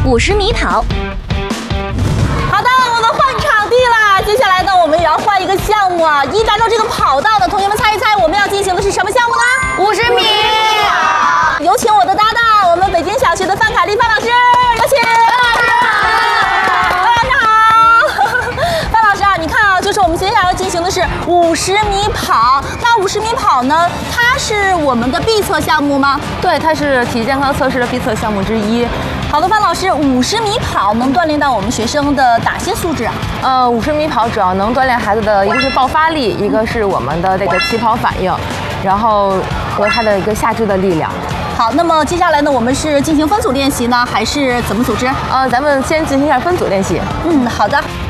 50米跑。 好的，我们换场地了。接下来呢，我们也要换一个项目啊。一达到这个跑道的同学们猜一猜，我们要进行的是什么项目呢 ？50米。 有请我的搭档，我们北京小学的范凯丽范老师，有请。范老师啊，你看啊，就是我们接下来要进行的是50米跑。那50米跑呢，它是我们的必测项目吗？ 对，它是体育健康测试的必测项目之一。 好的，范老师，50米跑能锻炼到我们学生的哪些素质啊 ？50米跑主要能锻炼孩子的一个是爆发力，一个是我们的这个起跑反应，然后和他的一个下肢的力量。 好，那么接下来呢，我们是进行分组练习呢，还是怎么组织？ 咱们先进行一下分组练习。 好的。